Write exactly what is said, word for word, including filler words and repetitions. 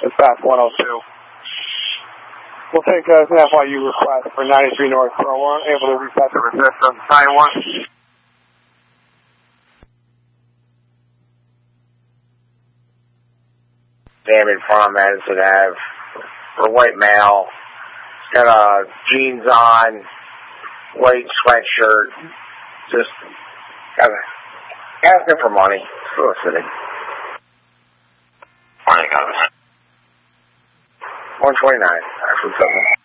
It's fast one oh two. We'll take uh, an F Y U request for ninety-three North Pro one, able to reset the resistance. nine one. Damien Farm Madison Ave for white male. Got uh, jeans on, white sweatshirt. Just got asking for money. Soliciting. Morning, guys. one twenty-nine. Actually, something.